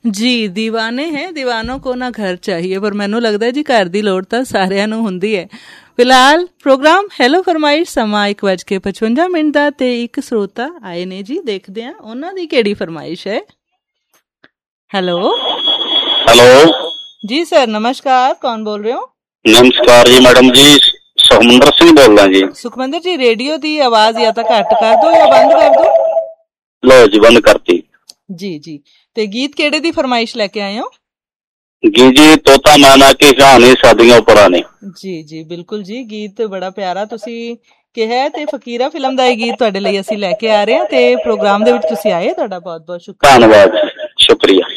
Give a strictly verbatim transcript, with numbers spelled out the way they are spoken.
जी दीवाने हैं, दीवानों को ना घर चाहिए, पर मैनू लगता है जी घर की लोड़ तो सारिਆਂ ਨੂੰ ਹੁੰਦੀ है। फिलहाल प्रोग्राम हैलो फरमाइश समा एक बज के पचवंजा मिनट का ते एक श्रोता आए ने जी, देखते हैं उन्हों की केड़ी फरमाइश है। हेलो हेलो जी सर, नमस्कार, कौन बोल रहे हो? नमस्कार जी मैडम जी, सुखमंदर सिंह बोल रहा जी। सुखमंदर जी रेडियो की आवाज या तो घट कर दो या बंद कर दो। लो जी बंद करती जी जी। ते गीत केड़े दी फरमाइश लेके आए हो? जी जी तोता मैना की कहानी सदियों पुरानी। जी जी बिल्कुल जी, गीत बड़ा प्यारा तुसी ਕਿਹਾ ਤੇ ਫਕੀਰਾ ਫਿਲਮ ਦਾ ਇਹ ਗੀਤ ਤੁਹਾਡੇ ਲਈ ਅਸੀਂ ਲੈ ਕੇ ਆ ਰਹੇ ਹਾਂ ਤੇ ਪ੍ਰੋਗਰਾਮ ਦੇ ਵਿੱਚ ਤੁਸੀਂ ਆਏ, ਤੁਹਾਡਾ ਬਹੁਤ ਬਹੁਤ ਸ਼ੁਕਰੀਆ। ਧੰਨਵਾਦ, ਸ਼ੁਕਰੀਆ।